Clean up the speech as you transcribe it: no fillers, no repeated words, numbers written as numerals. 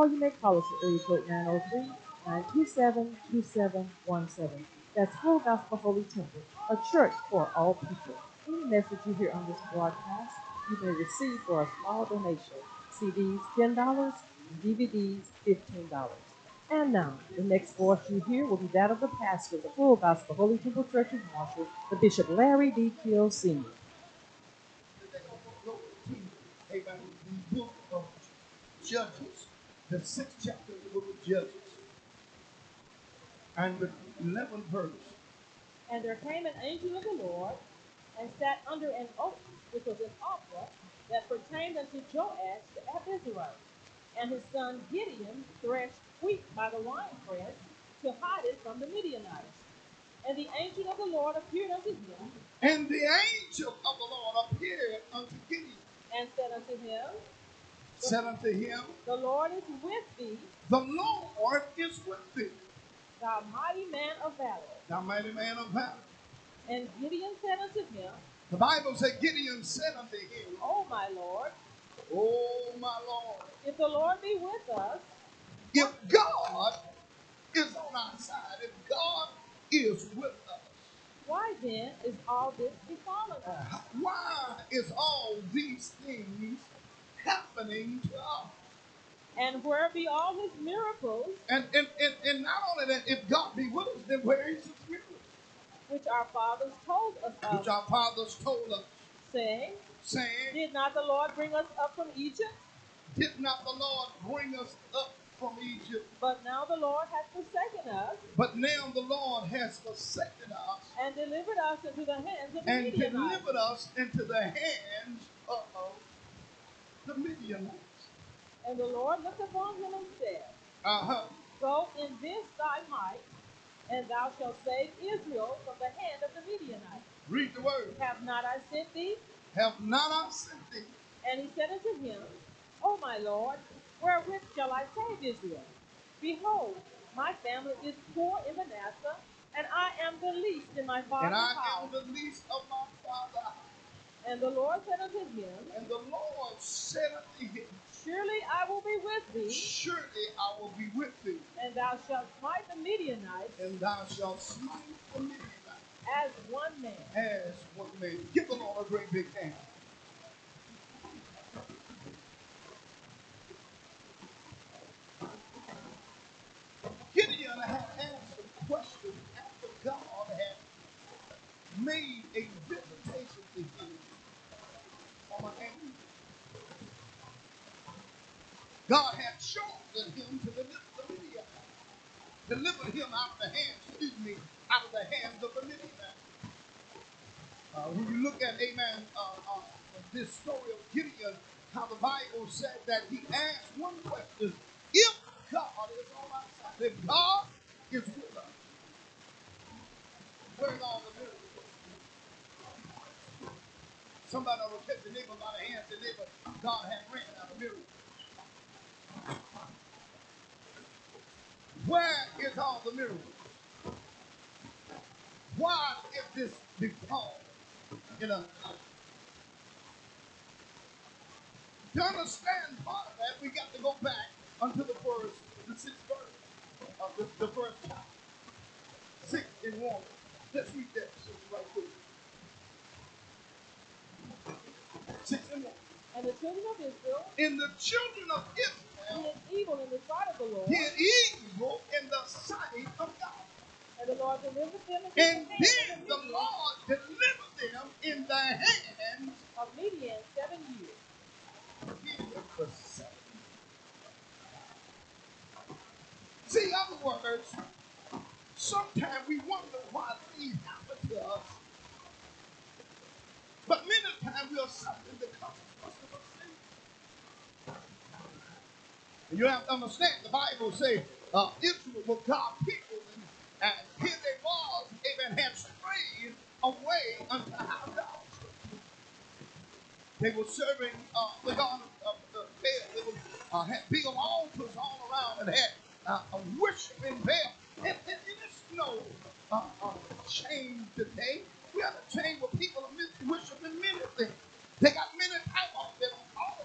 or you may call us at area code 903-927-2717. That's Full Gospel Holy Temple, a church for all people. Any message you hear on this broadcast, you may receive for a small donation. CDs $10, DVDs $15. And now, the next voice you hear will be that of the pastor of the Full Gospel Holy Temple Church of Marshall, the Bishop Larry D. Kill Sr. Amen. The book of Judges, the 6th chapter of the book of Judges, and the 11th verse. And there came an angel of the Lord, and sat under an oak, which was in Ophrah, that pertained unto Joash the Abizarite. And his son Gideon threshed wheat by the winepress to hide it from the Midianites. And the angel of the Lord appeared unto him, And the angel of the Lord appeared unto Gideon, and said unto him, The Lord is with thee, the Lord is with thee, thou mighty man of valor. thou mighty man of valor. And Gideon said unto him, The Bible said Gideon said unto him, O my Lord, O my Lord, if the Lord be with us, if God is on our side, if God is with us, why then is all this befallen us? why is all these things happening to us? And where be all his miracles, And not only that, if God be with us, then where is his miracles? which our fathers told us of, Which our fathers told us, saying, saying, Did not the Lord bring us up from Egypt? did not the Lord bring us up from Egypt? But now the Lord hath forsaken us, But now the Lord has forsaken us and delivered us into the hands of the and Midianites. delivered us into the hands of the Midianites. And the Lord looked upon him and said, Go in this thy might, and thou shalt save Israel from the hand of the Midianites. Read the word. Have not I sent thee? Have not I sent thee? And he said unto him, O my Lord, wherewith shall I save Israel? Behold, my family is poor in Manasseh, and I am the least in my father's house. And I am the least of my father's house. And the Lord said unto him, And the Lord said unto him, Surely I will be with thee, surely I will be with thee, and thou shalt smite the Midianites and thou shalt smite the Midianites as one man. as one man. Give the Lord a great big hand. Gideon had asked a question after God had made a visitation to him from an angel. God had chosen him to deliver him out of the hands of the Midianites. When you look at, amen, this story of Gideon, how the Bible said that he asked one question: if God is on our side, if God is with us, where's all the miracles? Somebody will catch the neighbor by the hand and say, neighbor, God had ran out of miracles. Where is all the miracles? Why is this befall in us? To understand part of that, we got to go back unto the 6th verse of the first chapter. 6 and 1. Let's read that right quick. 6 and 1. And the children of Israel And the children of Israel did evil in the sight of the Lord, did evil in the sight of God. and the Lord delivered them into And the hands then of the Midian, Lord delivered them in the hands of Midian 7 years. of Gideon for 7 years. See, in other words, sometimes we wonder why things happen to us, but many times we are suffering the consequences of sin. And you have to understand, the Bible says Israel was God's people, and here they was, even had strayed away unto idolatry. They were serving the God of Baal. They were, had built altars all around and had worshiping Baal. And it's no change today.